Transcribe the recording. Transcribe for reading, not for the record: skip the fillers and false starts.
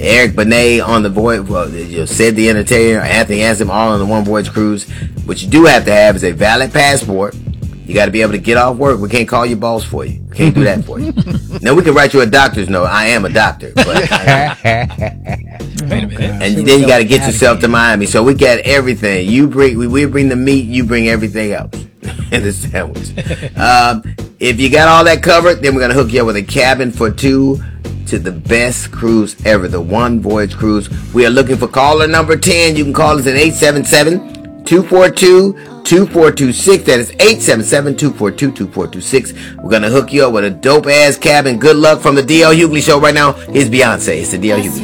Eric Benet on the voyage. Well, Sid the Entertainer, Anthony Hansen, all on the One Voyage Cruise. What you do have to have is a valid passport. You got to be able to get off work. We can't call your boss for you. We can't do that for you. Now, we can write you a doctor's note. I am a doctor. But Wait a minute. and then you got to get yourself to Miami. So we got everything. We bring the meat. You bring everything else in the sandwich. If you got all that covered, then we're going to hook you up with a cabin for two to the best cruise ever, the One Voyage Cruise. We are looking for caller number 10. You can call us at 877-242-2426. That is 877-242-2426. We're going to hook you up with a dope-ass cabin. Good luck from the D.L. Hughley Show right now. Here's Beyonce. It's the D.L. Hughley Show.